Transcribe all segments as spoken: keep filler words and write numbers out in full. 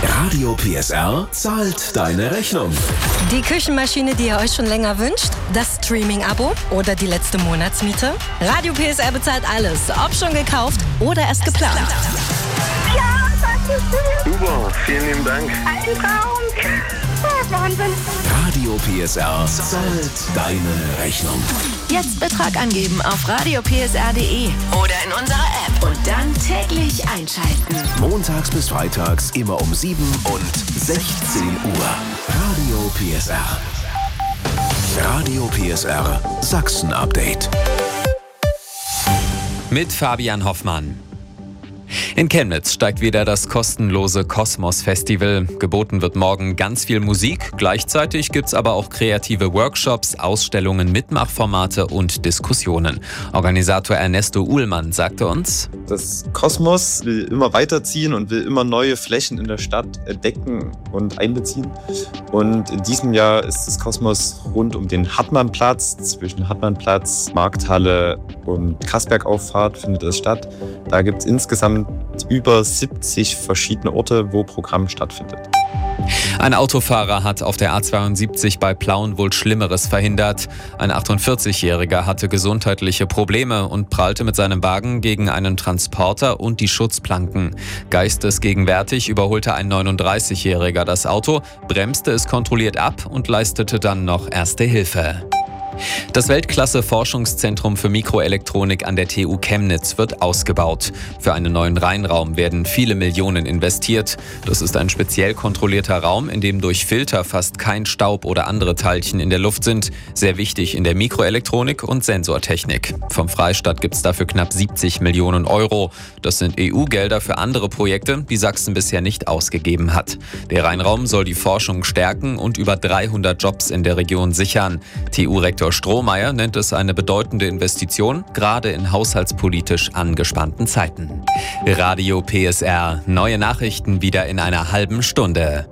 Radio P S R zahlt deine Rechnung. Die Küchenmaschine, die ihr euch schon länger wünscht? Das Streaming-Abo oder die letzte Monatsmiete? Radio P S R bezahlt alles, ob schon gekauft oder erst geplant. Ja, das ist schön. Super, vielen lieben Dank. Ein Traum. Oh, Wahnsinn. Radio P S R zahlt deine Rechnung. Jetzt Betrag angeben auf radio p s r punkt d e oder in unserer App und dann täglich einschalten. Montags bis freitags immer um sieben und sechzehn Uhr. Radio P S R. Radio P S R Sachsen-Update. Mit Fabian Hoffmann. In Chemnitz steigt wieder das kostenlose Kosmos-Festival. Geboten wird morgen ganz viel Musik. Gleichzeitig gibt es aber auch kreative Workshops, Ausstellungen, Mitmachformate und Diskussionen. Organisator Ernesto Uhlmann sagte uns: Das Kosmos will immer weiterziehen und will immer neue Flächen in der Stadt entdecken und einbeziehen. Und in diesem Jahr ist das Kosmos rund um den Hartmannplatz, zwischen Hartmannplatz, Markthalle und Kassbergauffahrt findet es statt. Da gibt es insgesamt über siebzig verschiedene Orte, wo Programm stattfindet. Ein Autofahrer hat auf der A zweiundsiebzig bei Plauen wohl Schlimmeres verhindert. Ein achtundvierzigjähriger hatte gesundheitliche Probleme und prallte mit seinem Wagen gegen einen Transporter und die Schutzplanken. Geistesgegenwärtig überholte ein neununddreißigjähriger das Auto, bremste es kontrolliert ab und leistete dann noch Erste Hilfe. Das Weltklasse-Forschungszentrum für Mikroelektronik an der T U Chemnitz wird ausgebaut. Für einen neuen Reinraum werden viele Millionen investiert. Das ist ein speziell kontrollierter Raum, in dem durch Filter fast kein Staub oder andere Teilchen in der Luft sind. Sehr wichtig in der Mikroelektronik und Sensortechnik. Vom Freistaat gibt es dafür knapp siebzig Millionen Euro. Das sind E U-Gelder für andere Projekte, die Sachsen bisher nicht ausgegeben hat. Der Reinraum soll die Forschung stärken und über dreihundert Jobs in der Region sichern. T U-Rektor Strohmeier nennt es eine bedeutende Investition, gerade in haushaltspolitisch angespannten Zeiten. Radio P S R, neue Nachrichten wieder in einer halben Stunde.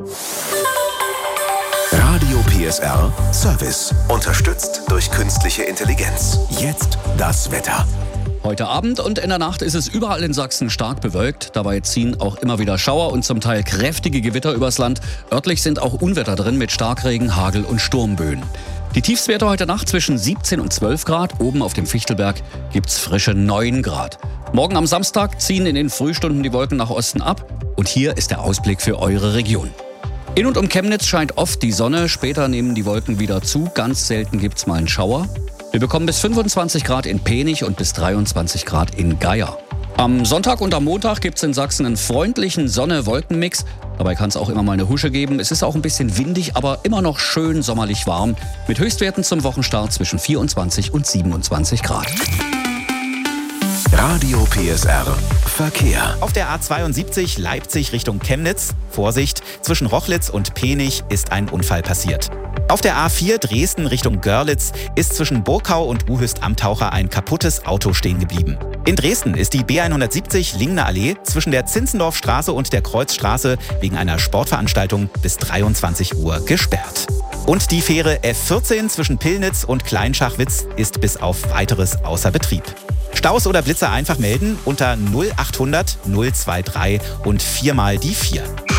Radio P S R Service, unterstützt durch künstliche Intelligenz. Jetzt das Wetter. Heute Abend und in der Nacht ist es überall in Sachsen stark bewölkt. Dabei ziehen auch immer wieder Schauer und zum Teil kräftige Gewitter übers Land. Örtlich sind auch Unwetter drin mit Starkregen, Hagel und Sturmböen. Die Tiefstwerte heute Nacht zwischen siebzehn und zwölf Grad. Oben auf dem Fichtelberg gibt's frische neun Grad. Morgen am Samstag ziehen in den Frühstunden die Wolken nach Osten ab. Und hier ist der Ausblick für eure Region. In und um Chemnitz scheint oft die Sonne. Später nehmen die Wolken wieder zu. Ganz selten gibt's mal einen Schauer. Wir bekommen bis fünfundzwanzig Grad in Penich und bis dreiundzwanzig Grad in Geier. Am Sonntag und am Montag gibt es in Sachsen einen freundlichen Sonne-Wolken-Mix. Dabei kann es auch immer mal eine Husche geben. Es ist auch ein bisschen windig, aber immer noch schön sommerlich warm. Mit Höchstwerten zum Wochenstart zwischen vierundzwanzig und siebenundzwanzig Grad. Radio P S R Verkehr. Auf der A zweiundsiebzig Leipzig Richtung Chemnitz. Vorsicht, zwischen Rochlitz und Penich ist ein Unfall passiert. Auf der A vier Dresden Richtung Görlitz ist zwischen Burkau und Uhüst-Amtaucher ein kaputtes Auto stehen geblieben. In Dresden ist die B hundertsiebzig Lingner Allee zwischen der Zinzendorfstraße und der Kreuzstraße wegen einer Sportveranstaltung bis dreiundzwanzig Uhr gesperrt. Und die Fähre F vierzehn zwischen Pillnitz und Kleinschachwitz ist bis auf Weiteres außer Betrieb. Staus oder Blitzer einfach melden unter null achthundert null drei drei und viermal die vier.